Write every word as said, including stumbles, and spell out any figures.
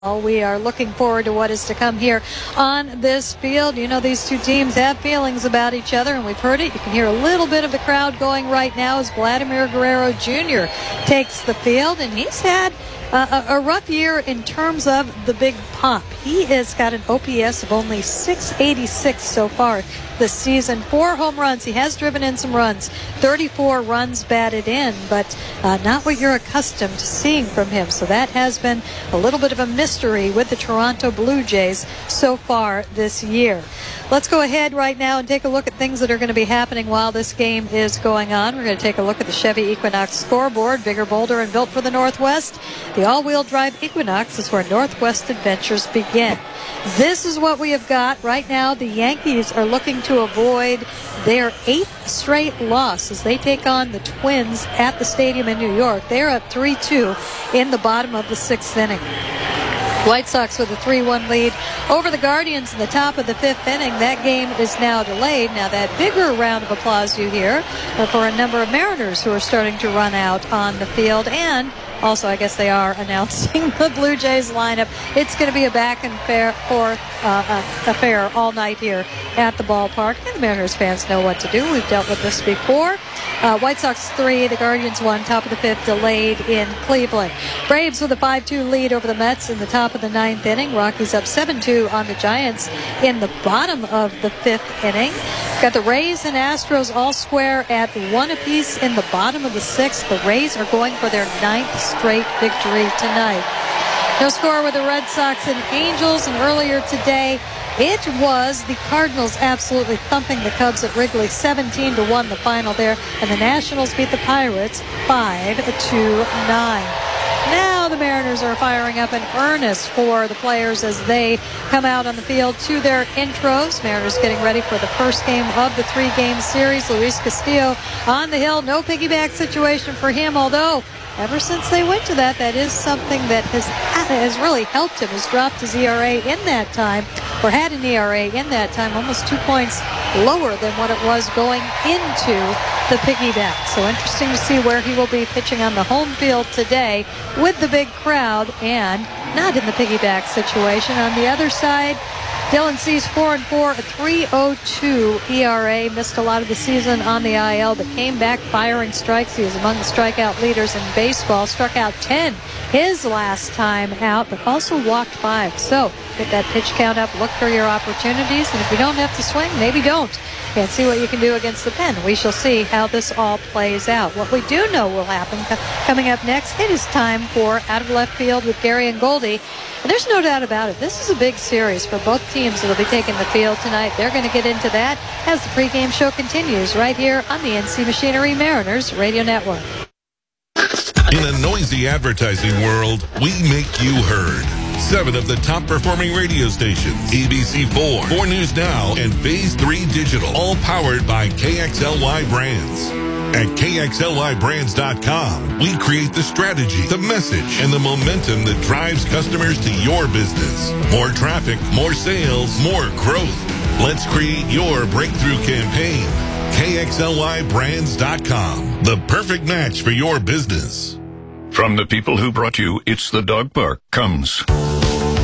We are looking forward to what is to come here on this field. You know, these two teams have feelings about each other, and we've heard it. You can hear a little bit of the crowd going right now as Vladimir Guerrero Junior takes the field, and he's had uh, a, a rough year in terms of the big pop. He has got an O P S of only six eighty-six so far this season. Four home runs. He has driven in some runs. thirty-four runs batted in, but uh, not what you're accustomed to seeing from him. So that has been a little bit of a mystery with the Toronto Blue Jays so far this year. Let's go ahead right now and take a look at things that are going to be happening while this game is going on. We're going to take a look at the Chevy Equinox scoreboard. Bigger, bolder, and built for the Northwest. The all-wheel drive Equinox is where Northwest adventures begin. This is what we have got right now. The Yankees are looking to avoid their eighth straight loss as they take on the Twins at the stadium in New York. They're up three two in the bottom of the sixth inning. White Sox with a three one lead over the Guardians in the top of the fifth inning. That game is now delayed. Now that bigger round of applause you hear for a number of Mariners who are starting to run out on the field. And also, I guess they are announcing the Blue Jays lineup. It's going to be a back and forth uh, affair all night here at the ballpark. And the Mariners fans know what to do. We've dealt with this before. Uh, White Sox three, the Guardians one, top of the fifth, delayed in Cleveland. Braves with a five two lead over the Mets in the top of the ninth inning. Rockies up seven two on the Giants in the bottom of the fifth inning. Got the Rays and Astros all square at one apiece in the bottom of the sixth. The Rays are going for their ninth straight victory tonight. No score with the Red Sox and Angels, and earlier today it was the Cardinals absolutely thumping the Cubs at Wrigley, seventeen to one the final there, and the Nationals beat the Pirates five to nine. Now the Mariners are firing up in earnest for the players as they come out on the field to their intros. Mariners getting ready for the first game of the three-game series. Luis Castillo on the hill. No piggyback situation for him, although ever since they went to that, that is something that has has really helped him. Has dropped his E R A in that time, or had an E R A in that time, almost two points lower than what it was going into the piggyback. So interesting to see where he will be pitching on the home field today with the big crowd and not in the piggyback situation. On the other side, Dylan Cease four and four, a three oh two E R A. Missed a lot of the season on the I L, but came back firing strikes. He was among the strikeout leaders in baseball. Struck out ten his last time out, but also walked five. So get that pitch count up, look for your opportunities, and if you don't have to swing, maybe don't. And see what you can do against the pen. We shall see how this all plays out. What we do know will happen coming up next, it is time for Out of Left Field with Gary and Goldie. And there's no doubt about it. This is a big series for both teams that will be taking the field tonight. They're going to get into that as the pregame show continues right here on the N C Machinery Mariners Radio Network. In a noisy advertising world, we make you heard. Seven of the top performing radio stations, A B C four, four News Now, and Phase three Digital, all powered by K X L Y Brands. At K X L Y brands dot com, we create the strategy, the message, and the momentum that drives customers to your business. More traffic, more sales, more growth. Let's create your breakthrough campaign. K X L Y brands dot com, the perfect match for your business. From the people who brought you It's the Dog Park comes